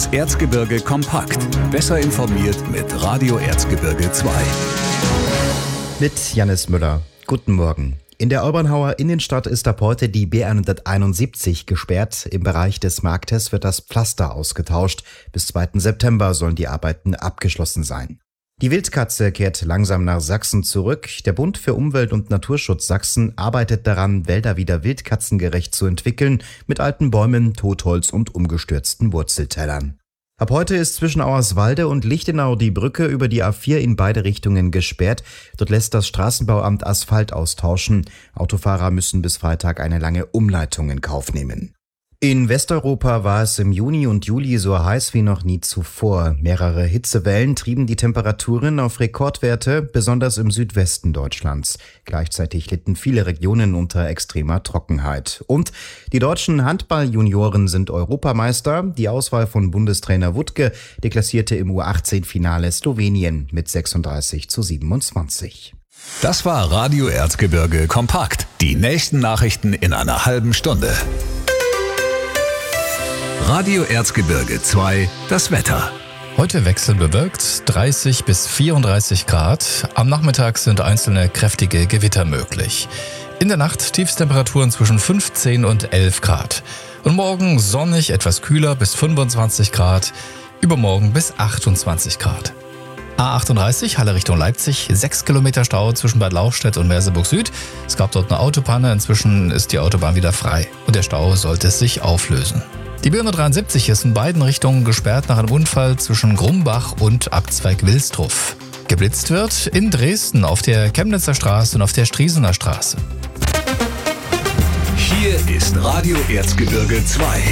Das Erzgebirge kompakt. Besser informiert mit Radio Erzgebirge 2. Mit Jannis Müller. Guten Morgen. In der Olbernhauer Innenstadt ist ab heute die B171 gesperrt. Im Bereich des Marktes wird das Pflaster ausgetauscht. Bis 2. September sollen die Arbeiten abgeschlossen sein. Die Wildkatze kehrt langsam nach Sachsen zurück. Der Bund für Umwelt und Naturschutz Sachsen arbeitet daran, Wälder wieder wildkatzengerecht zu entwickeln, mit alten Bäumen, Totholz und umgestürzten Wurzeltellern. Ab heute ist zwischen Auerswalde und Lichtenau die Brücke über die A4 in beide Richtungen gesperrt. Dort lässt das Straßenbauamt Asphalt austauschen. Autofahrer müssen bis Freitag eine lange Umleitung in Kauf nehmen. In Westeuropa war es im Juni und Juli so heiß wie noch nie zuvor. Mehrere Hitzewellen trieben die Temperaturen auf Rekordwerte, besonders im Südwesten Deutschlands. Gleichzeitig litten viele Regionen unter extremer Trockenheit. Und die deutschen Handball-Junioren sind Europameister. Die Auswahl von Bundestrainer Wuttke deklassierte im U18-Finale Slowenien mit 36:27. Das war Radio Erzgebirge kompakt. Die nächsten Nachrichten in einer halben Stunde. Radio Erzgebirge 2, das Wetter. Heute wechselbewölkt, 30 bis 34 Grad. Am Nachmittag sind einzelne kräftige Gewitter möglich. In der Nacht Tiefstemperaturen zwischen 15 und 11 Grad. Und morgen sonnig, etwas kühler bis 25 Grad. Übermorgen bis 28 Grad. A38, Halle Richtung Leipzig, 6 Kilometer Stau zwischen Bad Lauchstädt und Merseburg Süd. Es gab dort eine Autopanne, inzwischen ist die Autobahn wieder frei und der Stau sollte sich auflösen. Die B173 ist in beiden Richtungen gesperrt nach einem Unfall zwischen Grumbach und Abzweig Wilsdruff. Geblitzt wird in Dresden auf der Chemnitzer Straße und auf der Striesener Straße. Hier ist Radio Erzgebirge 2.